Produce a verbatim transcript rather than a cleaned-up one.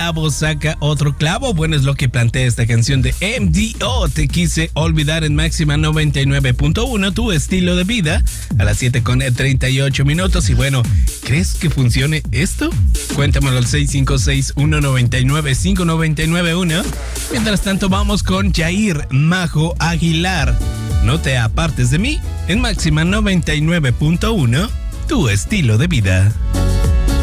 clavo saca otro clavo. Bueno, es lo que plantea esta canción de M D O. Te quise olvidar en Máxima noventa y nueve punto uno, tu estilo de vida, a las siete con treinta y ocho minutos. Y bueno, ¿crees que funcione esto? Cuéntamelo al seis cinco seis, uno nueve nueve, cinco nueve nueve uno. Mientras tanto, vamos con Jair Majo Aguilar. No te apartes de mí en Máxima noventa y nueve punto uno, tu estilo de vida.